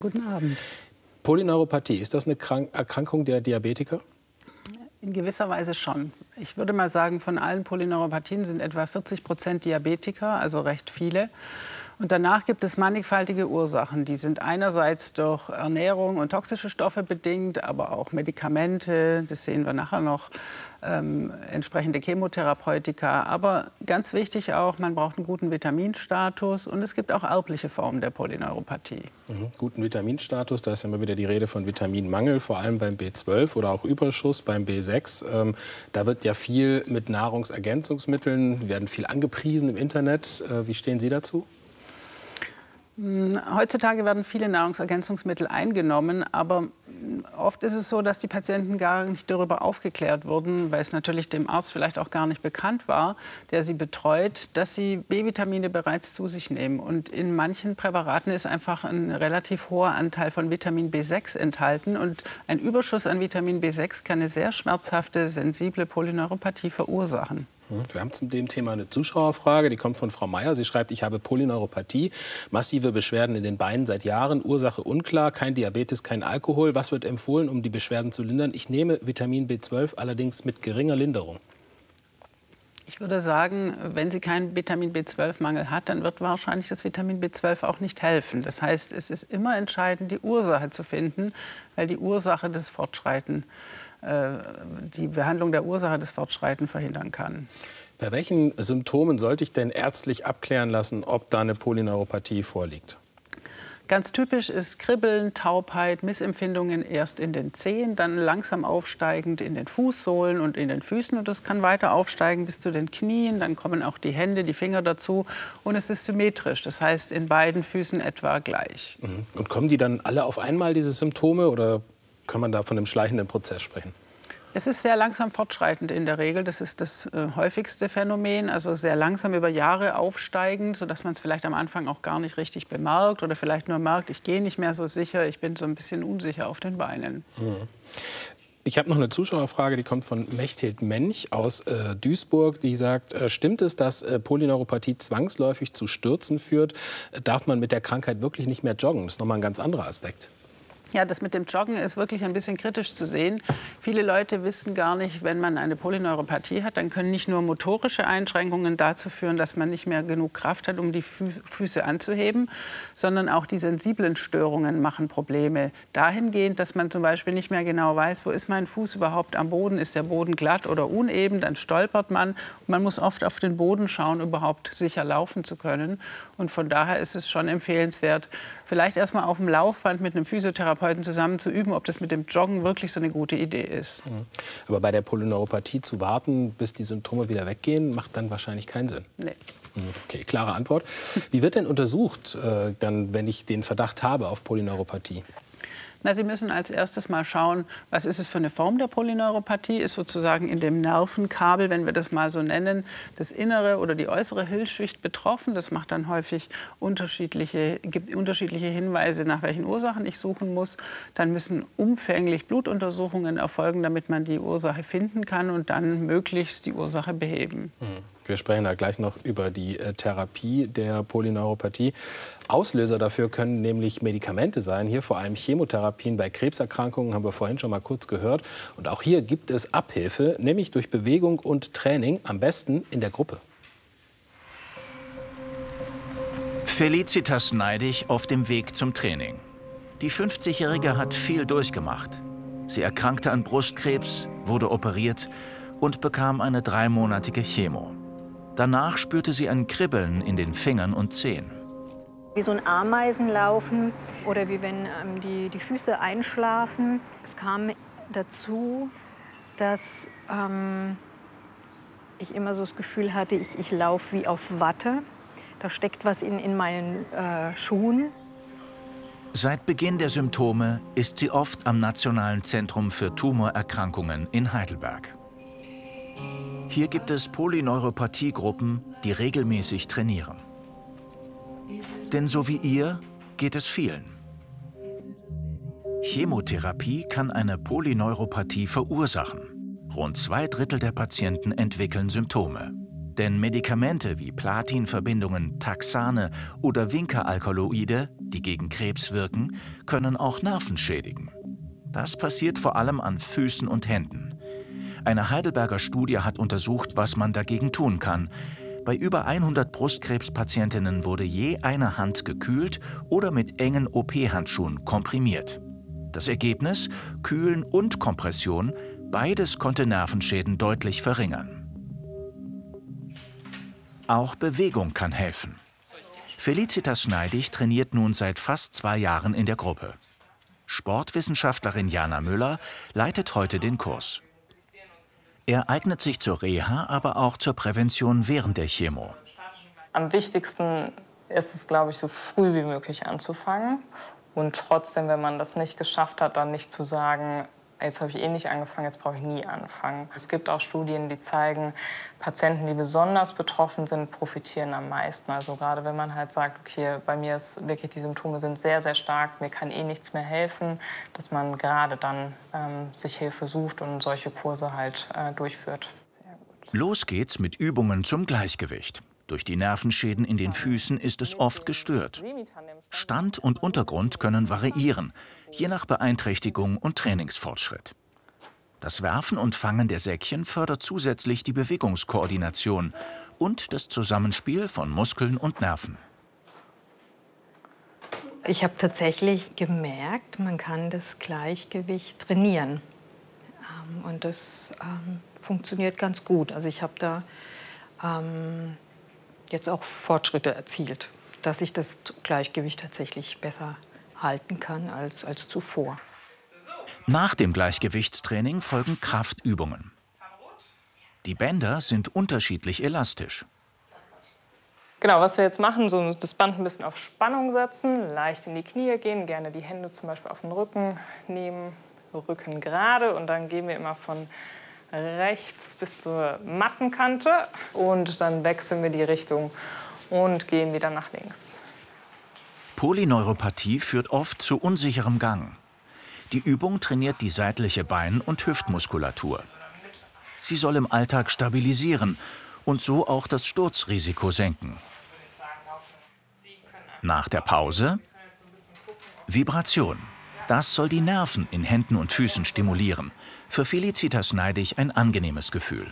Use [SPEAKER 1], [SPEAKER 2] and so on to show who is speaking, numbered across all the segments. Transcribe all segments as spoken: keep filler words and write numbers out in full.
[SPEAKER 1] Guten Abend.
[SPEAKER 2] Polyneuropathie, ist das eine Krank Erkrankung der Diabetiker?
[SPEAKER 1] In gewisser Weise schon. Ich würde mal sagen, von allen Polyneuropathien sind etwa vierzig Prozent Diabetiker, also recht viele. Und danach gibt es mannigfaltige Ursachen. Die sind einerseits durch Ernährung und toxische Stoffe bedingt, aber auch Medikamente, das sehen wir nachher noch, ähm, entsprechende Chemotherapeutika. Aber ganz wichtig auch, man braucht einen guten Vitaminstatus und es gibt auch erbliche Formen der Polyneuropathie.
[SPEAKER 2] Mhm. Guten Vitaminstatus, da ist immer wieder die Rede von Vitaminmangel, vor allem beim B zwölf oder auch Überschuss beim B sechs. Ähm, da wird ja viel mit Nahrungsergänzungsmitteln, werden viel angepriesen im Internet. Äh, wie stehen Sie dazu?
[SPEAKER 1] Heutzutage werden viele Nahrungsergänzungsmittel eingenommen, aber oft ist es so, dass die Patienten gar nicht darüber aufgeklärt wurden, weil es natürlich dem Arzt vielleicht auch gar nicht bekannt war, der sie betreut, dass sie B-Vitamine bereits zu sich nehmen. Und in manchen Präparaten ist einfach ein relativ hoher Anteil von Vitamin B sechs enthalten. Und ein Überschuss an Vitamin B sechs kann eine sehr schmerzhafte, sensible Polyneuropathie verursachen.
[SPEAKER 2] Wir haben zu dem Thema eine Zuschauerfrage, die kommt von Frau Meier. Sie schreibt, ich habe Polyneuropathie, massive Beschwerden in den Beinen seit Jahren, Ursache unklar, kein Diabetes, kein Alkohol. Was wird empfohlen, um die Beschwerden zu lindern? Ich nehme Vitamin B zwölf, allerdings mit geringer Linderung.
[SPEAKER 1] Ich würde sagen, wenn sie keinen Vitamin B zwölf Mangel hat, dann wird wahrscheinlich das Vitamin B zwölf auch nicht helfen. Das heißt, es ist immer entscheidend, die Ursache zu finden, weil die Ursache das Fortschreiten die Behandlung der Ursache des Fortschreitens verhindern kann.
[SPEAKER 2] Bei welchen Symptomen sollte ich denn ärztlich abklären lassen, ob da eine Polyneuropathie vorliegt?
[SPEAKER 1] Ganz typisch ist Kribbeln, Taubheit, Missempfindungen erst in den Zehen, dann langsam aufsteigend in den Fußsohlen und in den Füßen. Und das kann weiter aufsteigen bis zu den Knien. Dann kommen auch die Hände, die Finger dazu. Und es ist symmetrisch, das heißt in beiden Füßen etwa gleich.
[SPEAKER 2] Und kommen die dann alle auf einmal, diese Symptome, oder kann man da von einem schleichenden Prozess sprechen?
[SPEAKER 1] Es ist sehr langsam fortschreitend in der Regel. Das ist das äh, häufigste Phänomen. Also sehr langsam über Jahre aufsteigend, sodass man es vielleicht am Anfang auch gar nicht richtig bemerkt oder vielleicht nur merkt, ich gehe nicht mehr so sicher, ich bin so ein bisschen unsicher auf den Beinen.
[SPEAKER 2] Mhm. Ich habe noch eine Zuschauerfrage, die kommt von Mechthild Mench aus äh, Duisburg. Die sagt, äh, stimmt es, dass äh, Polyneuropathie zwangsläufig zu Stürzen führt? Äh, darf man mit der Krankheit wirklich nicht mehr joggen? Das ist nochmal ein ganz anderer Aspekt.
[SPEAKER 1] Ja, das mit dem Joggen ist wirklich ein bisschen kritisch zu sehen. Viele Leute wissen gar nicht, wenn man eine Polyneuropathie hat, dann können nicht nur motorische Einschränkungen dazu führen, dass man nicht mehr genug Kraft hat, um die Fü Füße anzuheben, sondern auch die sensiblen Störungen machen Probleme. Dahingehend, dass man zum Beispiel nicht mehr genau weiß, wo ist mein Fuß überhaupt am Boden, ist der Boden glatt oder uneben, dann stolpert man. Und man muss oft auf den Boden schauen, überhaupt sicher laufen zu können. Und von daher ist es schon empfehlenswert, vielleicht erst mal auf dem Laufband mit einem Physiotherapeuten zusammen zu üben, ob das mit dem Joggen wirklich so eine gute Idee ist.
[SPEAKER 2] Aber bei der Polyneuropathie zu warten, bis die Symptome wieder weggehen, macht dann wahrscheinlich keinen Sinn.
[SPEAKER 1] Nee.
[SPEAKER 2] Okay, klare Antwort. Wie wird denn untersucht, äh, dann, wenn ich den Verdacht habe auf Polyneuropathie?
[SPEAKER 1] Na, Sie müssen als erstes mal schauen, was ist es für eine Form der Polyneuropathie? Ist sozusagen in dem Nervenkabel, wenn wir das mal so nennen, das innere oder die äußere Hilfsschicht betroffen. Das macht dann häufig unterschiedliche, gibt unterschiedliche Hinweise, nach welchen Ursachen ich suchen muss. Dann müssen umfänglich Blutuntersuchungen erfolgen, damit man die Ursache finden kann und dann möglichst die Ursache beheben.
[SPEAKER 2] Mhm. Wir sprechen da gleich noch über die äh, Therapie der Polyneuropathie. Auslöser dafür können nämlich Medikamente sein. Hier vor allem Chemotherapien bei Krebserkrankungen, haben wir vorhin schon mal kurz gehört. Und auch hier gibt es Abhilfe, nämlich durch Bewegung und Training, am besten in der Gruppe.
[SPEAKER 3] Felicitas Neidig auf dem Weg zum Training. Die fünfzigjährige hat viel durchgemacht. Sie erkrankte an Brustkrebs, wurde operiert und bekam eine dreimonatige Chemo. Danach spürte sie ein Kribbeln in den Fingern und Zehen.
[SPEAKER 4] Wie so ein Ameisenlaufen oder wie wenn ähm, die, die Füße einschlafen. Es kam dazu, dass ähm, ich immer so das Gefühl hatte, ich, ich laufe wie auf Watte. Da steckt was in, in meinen äh, Schuhen.
[SPEAKER 3] Seit Beginn der Symptome ist sie oft am Nationalen Zentrum für Tumorerkrankungen in Heidelberg. Hier gibt es Polyneuropathie-Gruppen, die regelmäßig trainieren. Denn so wie ihr geht es vielen. Chemotherapie kann eine Polyneuropathie verursachen. Rund zwei Drittel der Patienten entwickeln Symptome. Denn Medikamente wie Platinverbindungen, Taxane oder Vinca-Alkaloide, die gegen Krebs wirken, können auch Nerven schädigen. Das passiert vor allem an Füßen und Händen. Eine Heidelberger Studie hat untersucht, was man dagegen tun kann. Bei über hundert Brustkrebspatientinnen wurde je eine Hand gekühlt oder mit engen O P-Handschuhen komprimiert. Das Ergebnis? Kühlen und Kompression, beides konnte Nervenschäden deutlich verringern. Auch Bewegung kann helfen. Felicitas Schneidig trainiert nun seit fast zwei Jahren in der Gruppe. Sportwissenschaftlerin Jana Müller leitet heute den Kurs. Er eignet sich zur Reha, aber auch zur Prävention während der Chemo.
[SPEAKER 5] Am wichtigsten ist es, glaube ich, so früh wie möglich anzufangen. Und trotzdem, wenn man das nicht geschafft hat, dann nicht zu sagen, jetzt habe ich eh nicht angefangen, jetzt brauche ich nie anfangen. Es gibt auch Studien, die zeigen, Patienten, die besonders betroffen sind, profitieren am meisten. Also gerade wenn man halt sagt, okay, bei mir ist wirklich, die Symptome sind sehr, sehr stark, mir kann eh nichts mehr helfen, dass man gerade dann ähm, sich Hilfe sucht und solche Kurse halt äh, durchführt.
[SPEAKER 3] Los geht's mit Übungen zum Gleichgewicht. Durch die Nervenschäden in den Füßen ist es oft gestört. Stand und Untergrund können variieren, je nach Beeinträchtigung und Trainingsfortschritt. Das Werfen und Fangen der Säckchen fördert zusätzlich die Bewegungskoordination und das Zusammenspiel von Muskeln und Nerven.
[SPEAKER 4] Ich habe tatsächlich gemerkt, man kann das Gleichgewicht trainieren. Und das ähm, funktioniert ganz gut. Also ich habe da ähm, jetzt auch Fortschritte erzielt, dass ich das Gleichgewicht tatsächlich besser halten kann als, als zuvor.
[SPEAKER 3] Nach dem Gleichgewichtstraining folgen Kraftübungen. Die Bänder sind unterschiedlich elastisch.
[SPEAKER 5] Genau, was wir jetzt machen, so das Band ein bisschen auf Spannung setzen, leicht in die Knie gehen, gerne die Hände zum Beispiel auf den Rücken nehmen, Rücken gerade, und dann gehen wir immer von rechts bis zur Mattenkante und dann wechseln wir die Richtung und gehen wieder nach links.
[SPEAKER 3] Polyneuropathie führt oft zu unsicherem Gang. Die Übung trainiert die seitliche Bein- und Hüftmuskulatur. Sie soll im Alltag stabilisieren und so auch das Sturzrisiko senken. Nach der Pause Vibration. Das soll die Nerven in Händen und Füßen stimulieren. Für Felicitas Schneidig ein angenehmes Gefühl.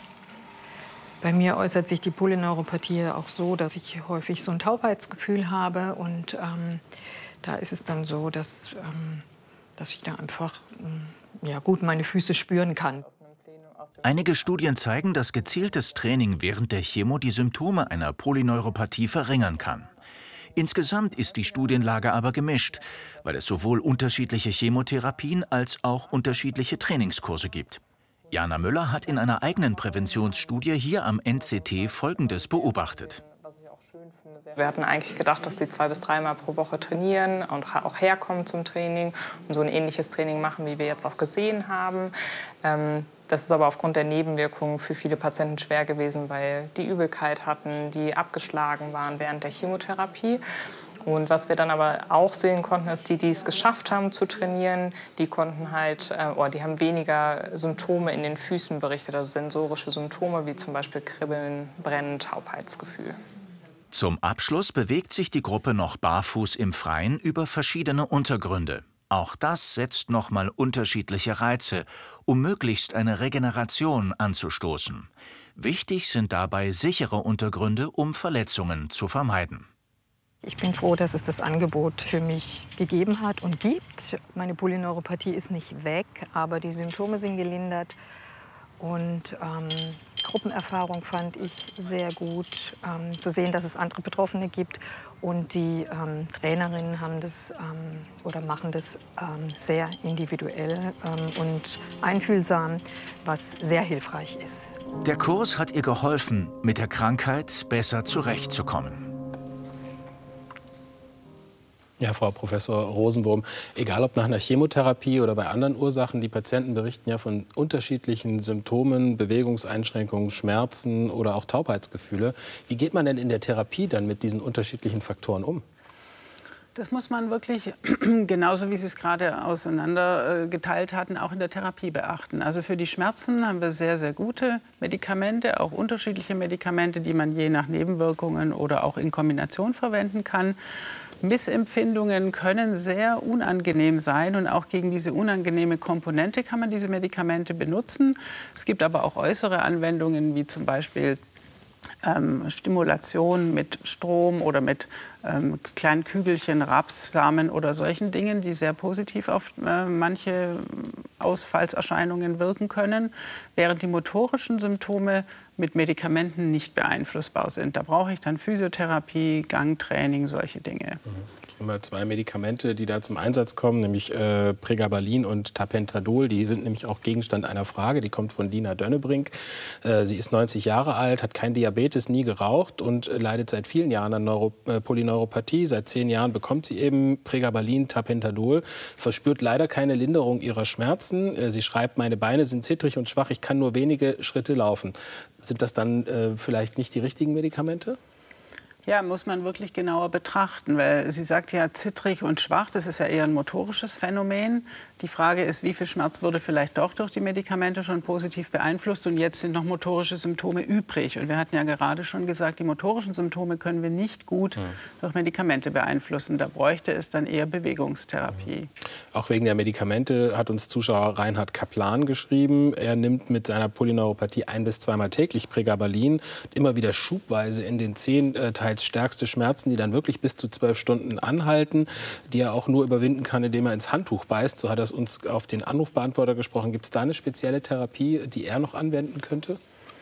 [SPEAKER 4] Bei mir äußert sich die Polyneuropathie auch so, dass ich häufig so ein Taubheitsgefühl habe. Und ähm, da ist es dann so, dass, ähm, dass ich da einfach ähm, ja, gut meine Füße spüren kann.
[SPEAKER 3] Einige Studien zeigen, dass gezieltes Training während der Chemo die Symptome einer Polyneuropathie verringern kann. Insgesamt ist die Studienlage aber gemischt, weil es sowohl unterschiedliche Chemotherapien als auch unterschiedliche Trainingskurse gibt. Jana Müller hat in einer eigenen Präventionsstudie hier am N C T Folgendes beobachtet.
[SPEAKER 5] Wir hatten eigentlich gedacht, dass die zwei bis dreimal pro Woche trainieren und auch herkommen zum Training und so ein ähnliches Training machen, wie wir jetzt auch gesehen haben. Das ist aber aufgrund der Nebenwirkungen für viele Patienten schwer gewesen, weil die Übelkeit hatten, die abgeschlagen waren während der Chemotherapie. Und was wir dann aber auch sehen konnten, ist, die, die es geschafft haben zu trainieren, die konnten halt, äh, oder die haben weniger Symptome in den Füßen berichtet, also sensorische Symptome wie zum Beispiel Kribbeln, Brennen, Taubheitsgefühl.
[SPEAKER 3] Zum Abschluss bewegt sich die Gruppe noch barfuß im Freien über verschiedene Untergründe. Auch das setzt nochmal unterschiedliche Reize, um möglichst eine Regeneration anzustoßen. Wichtig sind dabei sichere Untergründe, um Verletzungen zu vermeiden.
[SPEAKER 4] Ich bin froh, dass es das Angebot für mich gegeben hat und gibt. Meine Polyneuropathie ist nicht weg, aber die Symptome sind gelindert. Und ähm, Gruppenerfahrung fand ich sehr gut, ähm, zu sehen, dass es andere Betroffene gibt. Und die ähm, Trainerinnen haben das ähm, oder machen das ähm, sehr individuell ähm, und einfühlsam, was sehr hilfreich ist.
[SPEAKER 3] Der Kurs hat ihr geholfen, mit der Krankheit besser zurechtzukommen.
[SPEAKER 2] Ja, Frau Professor Rosenbohm, egal ob nach einer Chemotherapie oder bei anderen Ursachen, die Patienten berichten ja von unterschiedlichen Symptomen, Bewegungseinschränkungen, Schmerzen oder auch Taubheitsgefühle. Wie geht man denn in der Therapie dann mit diesen unterschiedlichen Faktoren um?
[SPEAKER 1] Das muss man wirklich, genauso wie Sie es gerade auseinandergeteilt hatten, auch in der Therapie beachten. Also für die Schmerzen haben wir sehr, sehr gute Medikamente, auch unterschiedliche Medikamente, die man je nach Nebenwirkungen oder auch in Kombination verwenden kann. Missempfindungen können sehr unangenehm sein und auch gegen diese unangenehme Komponente kann man diese Medikamente benutzen. Es gibt aber auch äußere Anwendungen, wie zum Beispiel Ähm, Stimulation mit Strom oder mit ähm, kleinen Kügelchen, Rapssamen oder solchen Dingen, die sehr positiv auf äh, manche Ausfallserscheinungen wirken können, während die motorischen Symptome mit Medikamenten nicht beeinflussbar sind. Da brauche ich dann Physiotherapie, Gangtraining, solche Dinge.
[SPEAKER 2] Mhm. Immer zwei Medikamente, die da zum Einsatz kommen, nämlich äh, Pregabalin und Tapentadol. Die sind nämlich auch Gegenstand einer Frage. Die kommt von Dina Dönnebrink. Äh, sie ist neunzig Jahre alt, hat kein Diabetes, nie geraucht und äh, leidet seit vielen Jahren an Neuro äh, Polyneuropathie. Seit zehn Jahren bekommt sie eben Pregabalin, Tapentadol, verspürt leider keine Linderung ihrer Schmerzen. Äh, sie schreibt, meine Beine sind zittrig und schwach, ich kann nur wenige Schritte laufen. Sind das dann äh, vielleicht nicht die richtigen Medikamente?
[SPEAKER 1] Ja, muss man wirklich genauer betrachten, weil sie sagt ja zittrig und schwach, das ist ja eher ein motorisches Phänomen. Die Frage ist, wie viel Schmerz wurde vielleicht doch durch die Medikamente schon positiv beeinflusst und jetzt sind noch motorische Symptome übrig. Und wir hatten ja gerade schon gesagt, die motorischen Symptome können wir nicht gut mhm. durch Medikamente beeinflussen. Da bräuchte es dann eher Bewegungstherapie.
[SPEAKER 2] Mhm. Auch wegen der Medikamente hat uns Zuschauer Reinhard Kaplan geschrieben. Er nimmt mit seiner Polyneuropathie ein- bis zweimal täglich Pregabalin, immer wieder schubweise in den Zehen äh, teils stärkste Schmerzen, die dann wirklich bis zu zwölf Stunden anhalten, die er auch nur überwinden kann, indem er ins Handtuch beißt. So hat er es uns auf den Anrufbeantworter gesprochen. Gibt es da eine spezielle Therapie, die er noch anwenden könnte?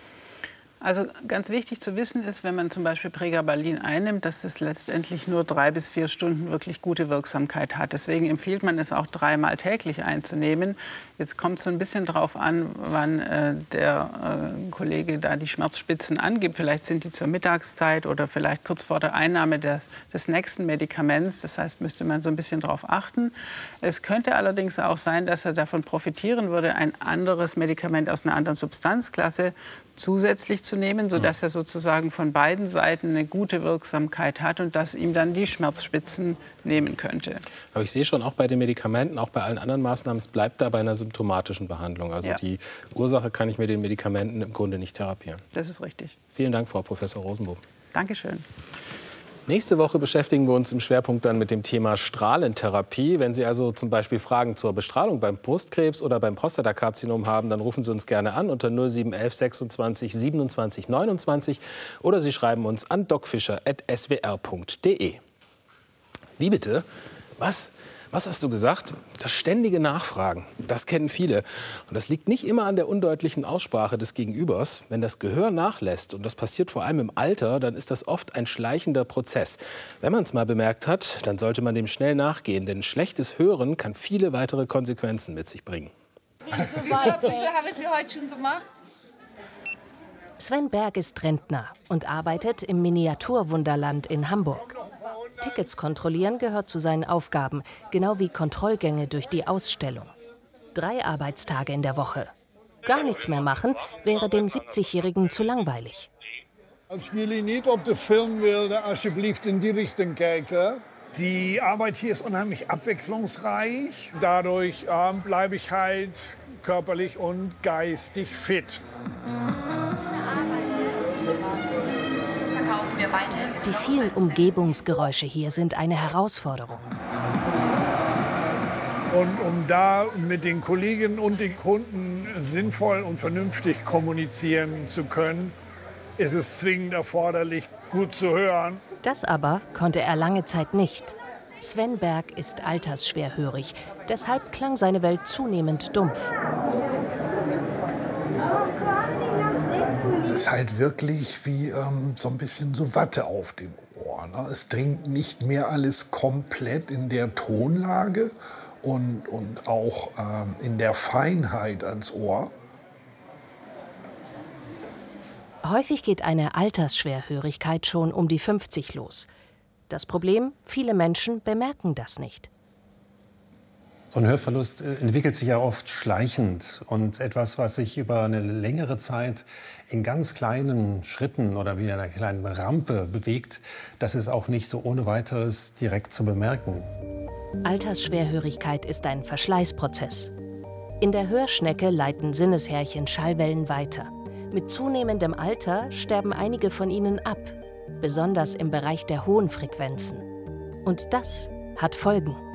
[SPEAKER 1] Also ganz wichtig zu wissen ist, wenn man zum Beispiel Pregabalin einnimmt, dass es letztendlich nur drei bis vier Stunden wirklich gute Wirksamkeit hat. Deswegen empfiehlt man es auch dreimal täglich einzunehmen. Jetzt kommt es so ein bisschen drauf an, wann äh, der äh, Kollege da die Schmerzspitzen angibt. Vielleicht sind die zur Mittagszeit oder vielleicht kurz vor der Einnahme der, des nächsten Medikaments. Das heißt, müsste man so ein bisschen darauf achten. Es könnte allerdings auch sein, dass er davon profitieren würde, ein anderes Medikament aus einer anderen Substanzklasse zusätzlich zu nehmen, sodass er sozusagen von beiden Seiten eine gute Wirksamkeit hat und das ihm dann die Schmerzspitzen nehmen könnte.
[SPEAKER 2] Aber ich sehe schon, auch bei den Medikamenten, auch bei allen anderen Maßnahmen, es bleibt da bei einer symptomatischen Behandlung. Also ja. die Ursache kann ich mit den Medikamenten im Grunde nicht therapieren.
[SPEAKER 1] Das ist richtig.
[SPEAKER 2] Vielen Dank, Frau Professor Rosenboom.
[SPEAKER 1] Dankeschön.
[SPEAKER 2] Nächste Woche beschäftigen wir uns im Schwerpunkt dann mit dem Thema Strahlentherapie. Wenn Sie also zum Beispiel Fragen zur Bestrahlung beim Brustkrebs oder beim Prostatakarzinom haben, dann rufen Sie uns gerne an unter null sieben elf sechsundzwanzig siebenundzwanzig neunundzwanzig oder Sie schreiben uns an docfischer at s w r punkt d e. Wie bitte? Was? Was hast du gesagt? Das ständige Nachfragen, das kennen viele. Und das liegt nicht immer an der undeutlichen Aussprache des Gegenübers. Wenn das Gehör nachlässt, und das passiert vor allem im Alter, dann ist das oft ein schleichender Prozess. Wenn man es mal bemerkt hat, dann sollte man dem schnell nachgehen, denn schlechtes Hören kann viele weitere Konsequenzen mit sich bringen.
[SPEAKER 6] Wie viel haben Sie heute schon gemacht?
[SPEAKER 7] Sven Berg ist Rentner und arbeitet im Miniaturwunderland in Hamburg. Tickets kontrollieren gehört zu seinen Aufgaben, genau wie Kontrollgänge durch die Ausstellung. Drei Arbeitstage in der Woche. Gar nichts mehr machen wäre dem siebzigjährigen zu langweilig.
[SPEAKER 8] Als jullie niet op de film wilden, alsjeblieft in die Richtung kijken. Die Arbeit hier ist unheimlich abwechslungsreich. Dadurch ähm, bleibe ich halt körperlich und geistig fit.
[SPEAKER 7] Die vielen Umgebungsgeräusche hier sind eine Herausforderung.
[SPEAKER 8] Und um da mit den Kollegen und den Kunden sinnvoll und vernünftig kommunizieren zu können, ist es zwingend erforderlich, gut zu hören.
[SPEAKER 7] Das aber konnte er lange Zeit nicht. Sven Berg ist altersschwerhörig, deshalb klang seine Welt zunehmend dumpf.
[SPEAKER 9] Es ist halt wirklich wie ähm, so ein bisschen so Watte auf dem Ohr. Ne? Es dringt nicht mehr alles komplett in der Tonlage und, und auch ähm, in der Feinheit ans Ohr.
[SPEAKER 7] Häufig geht eine Altersschwerhörigkeit schon um die fünfzig los. Das Problem, viele Menschen bemerken das nicht.
[SPEAKER 10] So ein Hörverlust entwickelt sich ja oft schleichend und etwas, was sich über eine längere Zeit in ganz kleinen Schritten oder wie einer kleinen Rampe bewegt, das ist auch nicht so ohne weiteres direkt zu bemerken.
[SPEAKER 7] Altersschwerhörigkeit ist ein Verschleißprozess. In der Hörschnecke leiten Sinneshärchen Schallwellen weiter. Mit zunehmendem Alter sterben einige von ihnen ab, besonders im Bereich der hohen Frequenzen. Und das hat Folgen.